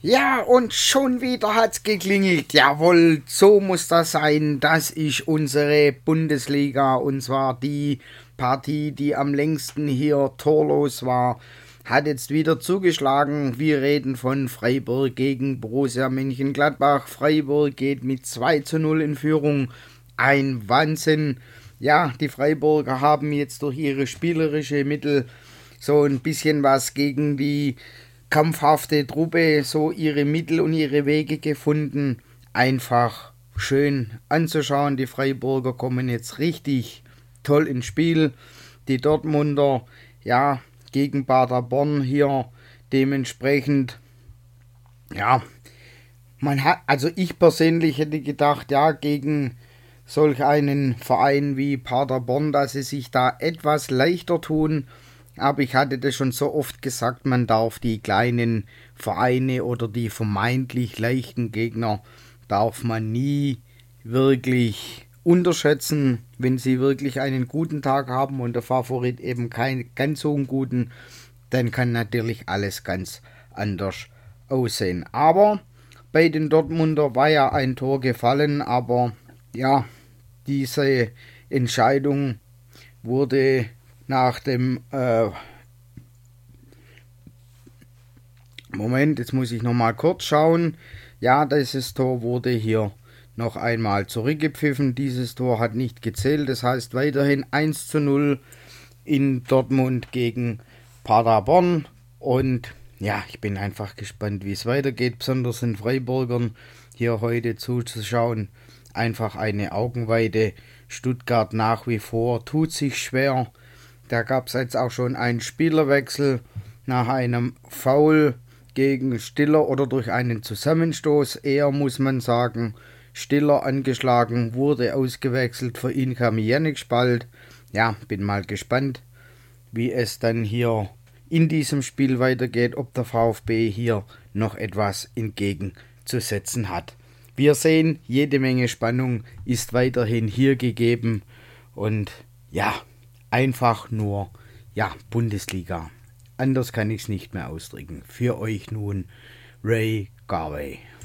Ja, und schon wieder hat's geklingelt. Jawohl, so muss das sein. Das ist unsere Bundesliga. Und zwar die Partie, die am längsten hier torlos war, hat jetzt wieder zugeschlagen. Wir reden von Freiburg gegen Borussia Mönchengladbach. Freiburg geht mit 2:0 in Führung. Ein Wahnsinn. Ja, die Freiburger haben jetzt durch ihre spielerische Mittel so ein bisschen was gegen die kampfhafte Truppe so ihre Mittel und ihre Wege gefunden. Einfach schön anzuschauen. Die Freiburger kommen jetzt richtig toll ins Spiel. Die Dortmunder, ja, gegen Paderborn hier dementsprechend, ja, also ich persönlich hätte gedacht, ja, gegen solch einen Verein wie Paderborn, dass sie sich da etwas leichter tun. Aber ich hatte das schon so oft gesagt, man darf die kleinen Vereine oder die vermeintlich leichten Gegner darf man nie wirklich unterschätzen, wenn sie wirklich einen guten Tag haben und der Favorit eben keinen ganz so einen guten, dann kann natürlich alles ganz anders aussehen. Aber bei den Dortmunder war ja ein Tor gefallen, aber ja, diese Entscheidung wurde nach dem Moment, jetzt muss ich nochmal kurz schauen. Ja, dieses Tor wurde hier noch einmal zurückgepfiffen. Dieses Tor hat nicht gezählt. Das heißt weiterhin 1:0 in Dortmund gegen Paderborn. Und ja, ich bin einfach gespannt, wie es weitergeht. Besonders den Freiburgern hier heute zuzuschauen. Einfach eine Augenweide. Stuttgart nach wie vor tut sich schwer. Da gab es jetzt auch schon einen Spielerwechsel nach einem Foul gegen Stiller oder durch einen Zusammenstoß. Eher muss man sagen, Stiller angeschlagen, wurde ausgewechselt. Für ihn kam Yannick Spalt. Ja, bin mal gespannt, wie es dann hier in diesem Spiel weitergeht, ob der VfB hier noch etwas entgegenzusetzen hat. Wir sehen, jede Menge Spannung ist weiterhin hier gegeben und ja, einfach nur, ja, Bundesliga. Anders kann ich es nicht mehr ausdrücken. Für euch nun Ray Garvey.